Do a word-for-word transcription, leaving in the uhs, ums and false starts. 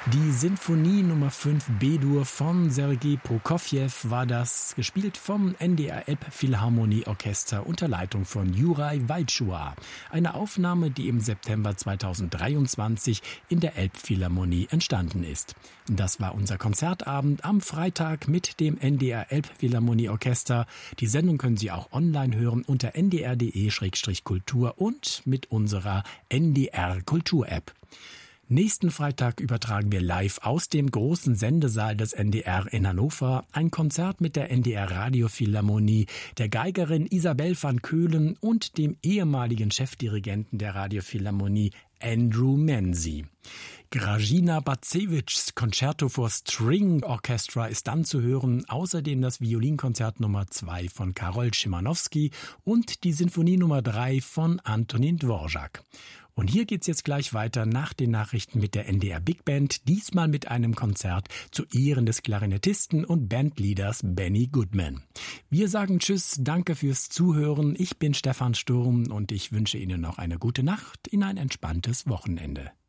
Die Sinfonie Nummer fünf B-Dur von Sergei Prokofjew war das, gespielt vom N D R Elbphilharmonieorchester unter Leitung von Juraj Walczuła. Eine Aufnahme, die im September zweitausenddreiundzwanzig in der Elbphilharmonie entstanden ist. Das war unser Konzertabend am Freitag mit dem N D R Elbphilharmonieorchester. Die Sendung können Sie auch online hören unter n d r punkt d e slash kultur und mit unserer N D R Kultur-App. Nächsten Freitag übertragen wir live aus dem großen Sendesaal des N D R in Hannover ein Konzert mit der N D R Radiophilharmonie, der Geigerin Isabel van Keulen und dem ehemaligen Chefdirigenten der Radiophilharmonie Andrew Menzi. Grażyna Bacewicz' Concerto for String Orchestra ist dann zu hören, außerdem das Violinkonzert Nummer zwei von Karol Szymanowski und die Sinfonie Nummer drei von Antonin Dvorak. Und hier geht's jetzt gleich weiter nach den Nachrichten mit der N D R Big Band, diesmal mit einem Konzert zu Ehren des Klarinettisten und Bandleaders Benny Goodman. Wir sagen Tschüss, danke fürs Zuhören. Ich bin Stefan Sturm und ich wünsche Ihnen noch eine gute Nacht in ein entspanntes Wochenende.